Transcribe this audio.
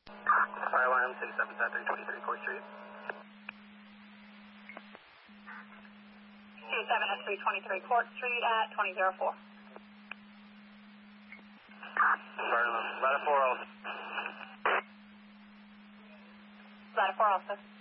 Fire alarm 677323 Court Street. 27 at 323 Court Street at 2004. Ladder 4 also. Ladder 4 also.